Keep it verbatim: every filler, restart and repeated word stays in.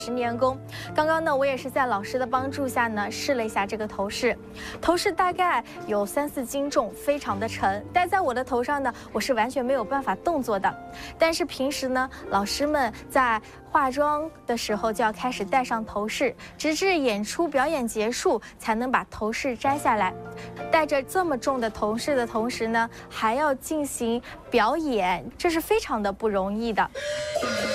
十年功，刚刚呢，我也是在老师的帮助下呢，试了一下这个头饰。头饰大概有三四斤重，非常的沉，戴在我的头上呢，我是完全没有办法动作的。但是平时呢，老师们在化妆的时候就要开始戴上头饰，直至演出表演结束才能把头饰摘下来。戴着这么重的头饰的同时呢，还要进行表演，这是非常的不容易的。